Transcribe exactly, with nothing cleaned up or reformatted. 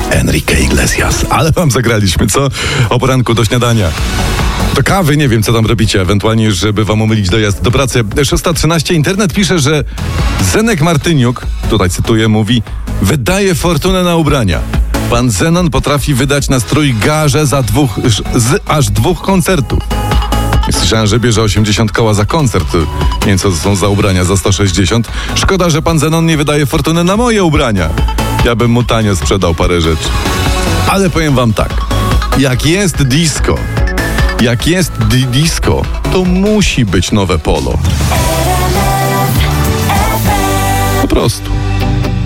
Enrique Iglesias. Ale wam zagraliśmy, co? O poranku do śniadania. Do kawy, nie wiem, co tam robicie, ewentualnie, żeby wam umylić dojazd do pracy. szósta trzynaście, internet pisze, że Zenek Martyniuk, tutaj cytuję, mówi: wydaje fortunę na ubrania. Pan Zenon potrafi wydać na strój garzę za dwóch, z aż dwóch koncertów. Słyszałem, że bierze osiemdziesiąt koła za koncert. Nie wiem, co to są za ubrania, za sto sześćdziesiąt. Szkoda, że pan Zenon nie wydaje fortuny na moje ubrania. Ja bym mu tanio sprzedał parę rzeczy. Ale powiem wam tak. Jak jest disco, jak jest di- disco, to musi być nowe polo. Po prostu.